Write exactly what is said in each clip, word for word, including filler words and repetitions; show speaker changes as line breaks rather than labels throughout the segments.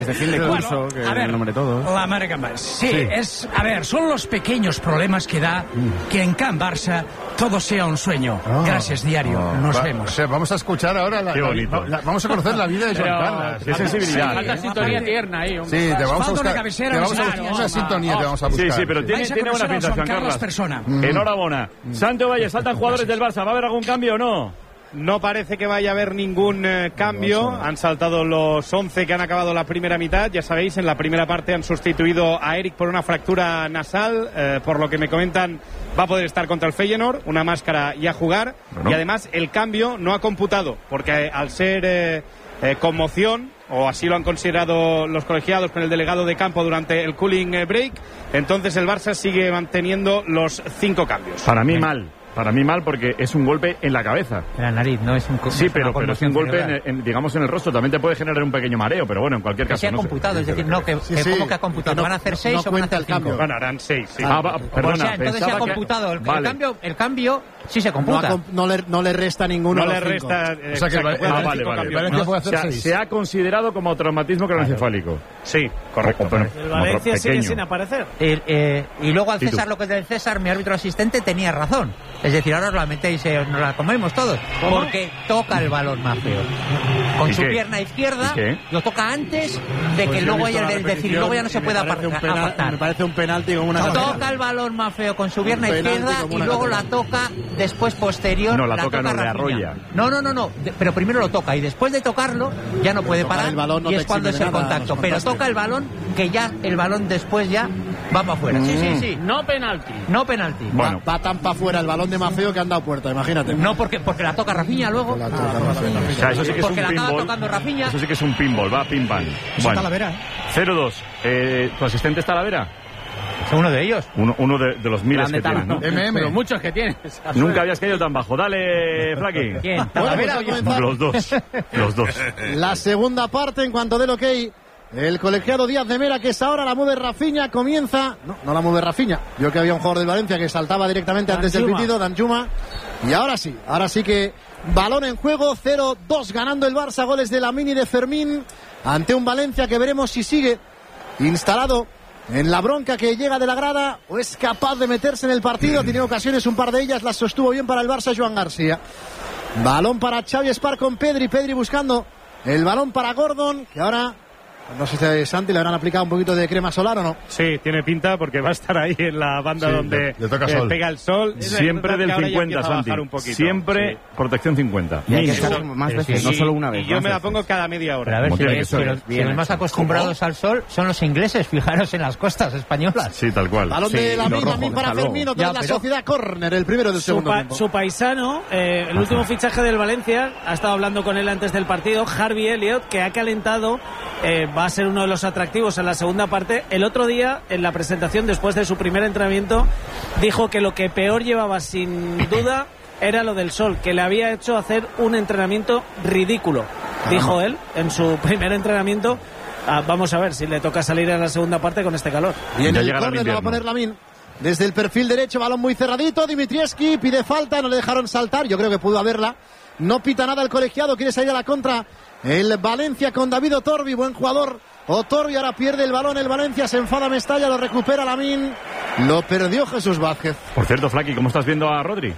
de fin de curso, bueno, que a ver, el nombre todo.
La marca más. Sí, sí, es, a ver, son los pequeños problemas que da mm. que en Can Barça todo sea un sueño. Oh. Gracias, diario. Oh. Nos Va, vemos.
O sea, vamos a escuchar ahora la, la, la, vamos a conocer la vida de Joan Carles.
Qué sensibilidad.
Sí, falta sintonía tierna ahí.
Sí, te vamos a buscar. Te vamos a buscar una sintonía, te vamos a buscar.
Sí, sí, pero tiene, tiene buena pinta, Joan Carles.
Persona.
Mm. Enhorabuena. Mm. Santo Valle, saltan jugadores del Barça. ¿Va a haber algún cambio o no?
No parece que vaya a haber ningún eh, cambio. Han saltado los once que han acabado la primera mitad. Ya sabéis, en la primera parte han sustituido a Eric por una fractura nasal. Eh, por lo que me comentan, va a poder estar contra el Feyenoord, una máscara y a jugar. No, no. Y además el cambio no ha computado, porque eh, al ser eh, eh, conmoción, o así lo han considerado los colegiados con el delegado de campo durante el cooling break, entonces el Barça sigue manteniendo los cinco cambios.
Para mí mal. Para mí mal, porque es un golpe en la cabeza.
En la nariz, no es un
Sí, pero, pero es un golpe, en, en, digamos, en el rostro. También te puede generar un pequeño mareo, pero bueno, en cualquier
que
caso.
Se ha
no
computado,
sé.
es decir, no, que, sí, que sí. ¿Cómo que ha computado? No, ¿van a hacer seis no o van a hacer cinco?
Bueno, harán seis, sí.
Ah, va, perdona,
o sea, entonces se ha computado. Que... El, vale. el, cambio, el cambio sí se computa.
No, no, le, no le resta ninguno.
No le resta.
Eh, o sea que el, el, ah, vale, vale. vale.
No, puede hacer se, ha, se ha considerado como traumatismo craneoencefálico.
Sí, correcto.
Pero,
el Valencia sigue sin aparecer.
El, eh, y luego al César, lo que es del César, mi árbitro asistente tenía razón. Es decir, ahora os la metéis, eh, nos la comemos todos. ¿Cómo? Porque toca el balón más feo. Con su qué? pierna izquierda, lo toca antes de pues que luego haya el decir, luego ya no se puede apartar.
Me parece un penalti como una.
Toca el balón más feo con su pierna izquierda y luego la toca después posterior.
No, la,
la
toca,
toca
no le arrolla.
No, no, no, no. Pero primero lo toca y después de tocarlo ya no puede parar y es cuando es el contacto. Pero toca el balón que ya el balón después ya va para afuera. Sí, sí, sí.
No penalti.
No penalti.
Bueno, va, va tan para afuera el balón de Mafeo que han dado puerta, imagínate.
No, porque porque la toca Rafinha luego.
La toca ah, Rafinha.
O sea, eso sí que es
porque
un
la
pinball.
estaba tocando Rafinha.
Eso sí que es un pinball, va pim pam. Bueno,
Talavera.
cero dos. Eh, ¿Tu asistente es Talavera?
Es uno de ellos.
Uno, uno de, de los miles que tienes, ¿no?
M M. Pero muchos que tienes.
Nunca habías caído tan bajo. Dale, Flaqui.
¿Quién? ¿Talavera o yo?
Los dos. Los dos.
La segunda parte, en cuanto del ok, el colegiado Díaz de Mera, que es ahora la mueve Rafinha, comienza... No, no la mueve Rafinha. Yo que había un jugador del Valencia que saltaba directamente antes del pitido, Danjuma. Y ahora sí, ahora sí que balón en juego, cero dos ganando el Barça, goles de Lamine y de Fermín, ante un Valencia que veremos si sigue instalado en la bronca que llega de la grada o es capaz de meterse en el partido. Tiene ocasiones, un par de ellas las sostuvo bien para el Barça Joan García. Balón para Xavi Espar con Pedri, Pedri buscando el balón para Gordon, que ahora... No sé si a Santi le habrán aplicado un poquito de crema solar o no.
Sí, tiene pinta porque va a estar ahí en la banda sí, donde
le, le toca sol.
pega el sol.
Siempre del cincuenta, Santi. Siempre sí. Protección cincuenta.
Y hay que estar más veces,
sí,
no solo una vez.
Y yo me la pongo cada media hora.
Pero a ver, si, si, si, los, si los más acostumbrados ¿Cómo? al sol son los ingleses, fijaros en las costas españolas.
Sí, tal cual.
Balón
sí,
de Lamine, Lamine para Fermín, otra la sociedad córner, el primero del
su
segundo
pa,
tiempo.
Su paisano, eh, el último fichaje del Valencia, ha estado hablando con él antes del partido, Harvey Elliott, que ha calentado, eh, va a ser uno de los atractivos en la segunda parte. El otro día, en la presentación, después de su primer entrenamiento, dijo que lo que peor llevaba sin duda era lo del sol, que le había hecho hacer un entrenamiento ridículo, dijo él en su primer entrenamiento. Ah, vamos a ver si le toca salir en la segunda parte con este calor.
Y en el córner lo va a poner Lamine. Desde el perfil derecho, balón muy cerradito, Dimitrievski pide falta, no le dejaron saltar, yo creo que pudo haberla. No pita nada el colegiado, quiere salir a la contra el Valencia con David Otorbi, buen jugador Otorbi, ahora pierde el balón el Valencia, se enfada Mestalla, lo recupera Lamine, lo perdió Jesús Vázquez.
Por cierto, Flaqui, ¿cómo estás viendo a Rodri?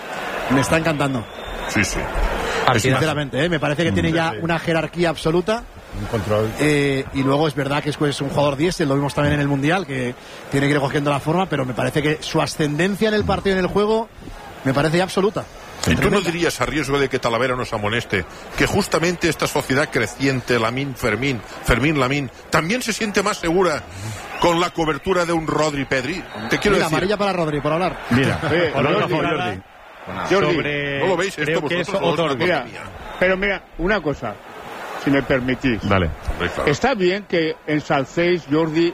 Me está encantando.
Sí, sí.
Sinceramente, ¿eh? Me parece que tiene ya una jerarquía absoluta.
Un control.
Eh, y luego es verdad que es un jugador diésel, lo vimos también en el Mundial, que tiene que ir cogiendo la forma, pero me parece que su ascendencia en el partido y en el juego me parece ya absoluta.
¿Y tú no dirías, a riesgo de que Talavera nos amoneste, que justamente esta sociedad creciente, Lamine, Fermín, Fermín, Lamine, también se siente más segura con la cobertura de un Rodri Pedri? Te quiero
Mira,
decir.
amarilla para Rodri, por hablar.
Mira, eh,
Jordi,
Jordi, Jordi.
Jordi,
Sobre...
¿no lo veis? Esto vosotros dos,
mira, pero mira, una cosa, si me permitís.
Dale.
Está bien que ensalcéis, Jordi,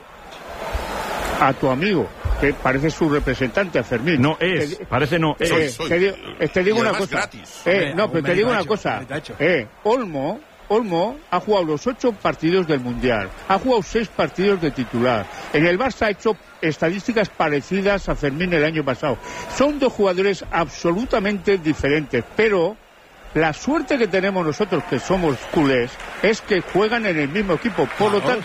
a tu amigo, que parece su representante, a Fermín.
No es, te, parece no es.
Eh,
soy,
te, digo, te digo una cosa.
Gratis.
Eh, no, pero te digo una cosa. Eh, Olmo, Olmo ha jugado los ocho partidos del Mundial, ha jugado seis partidos de titular. En el Barça ha hecho estadísticas parecidas a Fermín el año pasado. Son dos jugadores absolutamente diferentes, pero La suerte que tenemos nosotros, que somos culés, es que juegan en el mismo equipo. Por lo tanto,